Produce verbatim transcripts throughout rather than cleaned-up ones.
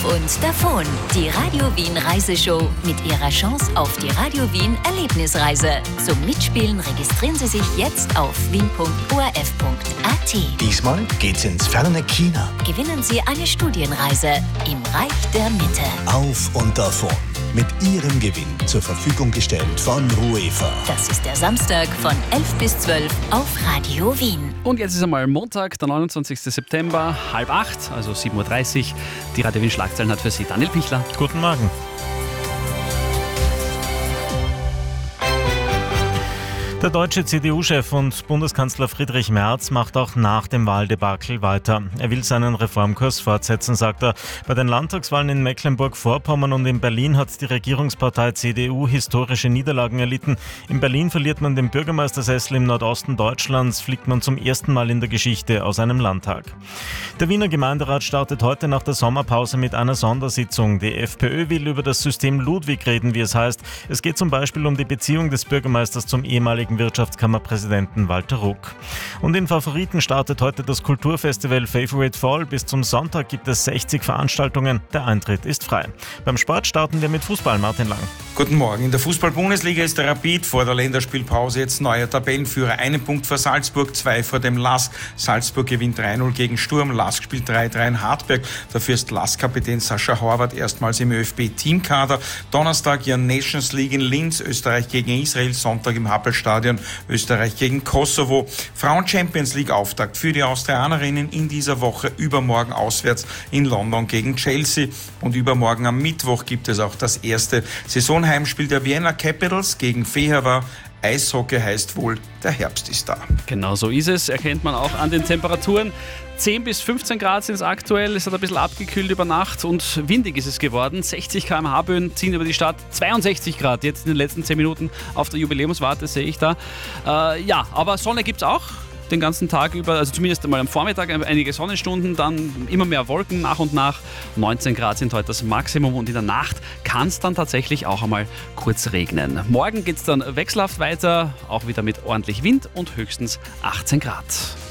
Auf und davon. Die Radio Wien Reiseshow mit ihrer Chance auf die Radio Wien Erlebnisreise. Zum Mitspielen registrieren Sie sich jetzt auf wien punkt o r f punkt a t. Diesmal geht's ins ferne China. Gewinnen Sie eine Studienreise im Reich der Mitte. Auf und davon. Mit Ihrem Gewinn zur Verfügung gestellt von UEFA. Das ist der Samstag von elf bis zwölf auf Radio Wien. Und jetzt ist einmal Montag, der neunundzwanzigsten September, halb acht, also sieben Uhr dreißig. Die Radio Wien Schlagzeilen hat für Sie Daniel Pichler. Guten Morgen. Der deutsche C D U-Chef und Bundeskanzler Friedrich Merz macht auch nach dem Wahldebakel weiter. Er will seinen Reformkurs fortsetzen, sagt er. Bei den Landtagswahlen in Mecklenburg-Vorpommern und in Berlin hat die Regierungspartei C D U historische Niederlagen erlitten. In Berlin verliert man den Bürgermeistersessel, im Nordosten Deutschlands fliegt man zum ersten Mal in der Geschichte aus einem Landtag. Der Wiener Gemeinderat startet heute nach der Sommerpause mit einer Sondersitzung. Die FPÖ will über das System Ludwig reden, wie es heißt. Es geht zum Beispiel um die Beziehung des Bürgermeisters zum ehemaligen Wirtschaftskammerpräsidenten Walter Ruck. Und in Favoriten startet heute das Kulturfestival Favorite Fall. Bis zum Sonntag gibt es sechzig Veranstaltungen. Der Eintritt ist frei. Beim Sport starten wir mit Fußball. Martin Lang. Guten Morgen. In der Fußball-Bundesliga ist der Rapid vor der Länderspielpause jetzt neuer Tabellenführer. Einen Punkt vor Salzburg, zwei vor dem Lask. Salzburg gewinnt drei null gegen Sturm. Lask spielt drei drei in Hartberg. Dafür ist Lask-Kapitän Sascha Horvath erstmals im ÖFB-Teamkader. Donnerstag ja Nations League in Linz, Österreich gegen Israel. Sonntag im Happelstadion Österreich gegen Kosovo. Frauen-Champions League-Auftakt für die Austrianerinnen in dieser Woche. Übermorgen auswärts in London gegen Chelsea. Und übermorgen am Mittwoch gibt es auch das erste Saisonheimspiel der Vienna Capitals gegen Fehervar. Eishockey heißt wohl, der Herbst ist da. Genau so ist es, erkennt man auch an den Temperaturen. zehn bis fünfzehn Grad sind es aktuell, es hat ein bisschen abgekühlt über Nacht und windig ist es geworden. sechzig Kilometer pro Stunde Böen ziehen über die Stadt, zweiundsechzig Grad jetzt in den letzten zehn Minuten auf der Jubiläumswarte sehe ich da. Äh, ja, aber Sonne gibt es auch. Den ganzen Tag über, also zumindest einmal am Vormittag einige Sonnenstunden, dann immer mehr Wolken nach und nach. neunzehn Grad sind heute das Maximum und in der Nacht kann es dann tatsächlich auch einmal kurz regnen. Morgen geht es dann wechselhaft weiter, auch wieder mit ordentlich Wind und höchstens achtzehn Grad.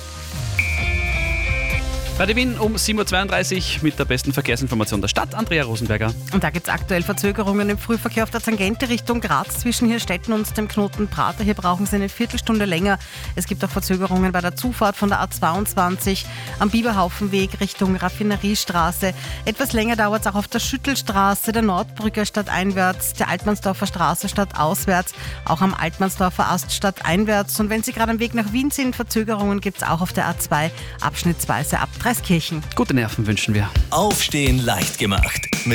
Radio Wien um sieben Uhr zweiunddreißig mit der besten Verkehrsinformation der Stadt, Andrea Rosenberger. Und da gibt es aktuell Verzögerungen im Frühverkehr auf der Tangente Richtung Graz zwischen Hirstetten und dem Knoten Prater. Hier brauchen Sie eine Viertelstunde länger. Es gibt auch Verzögerungen bei der Zufahrt von der A zweiundzwanzig am Biberhaufenweg Richtung Raffineriestraße. Etwas länger dauert es auch auf der Schüttelstraße, der Nordbrücker stadteinwärts, der Altmannsdorfer Straße stadtauswärts, auch am Altmannsdorfer Ast stadteinwärts. Und wenn Sie gerade am Weg nach Wien sind, Verzögerungen gibt es auch auf der A zwei abschnittsweise ab Dreiskirchen. Gute Nerven wünschen wir. Aufstehen leicht gemacht.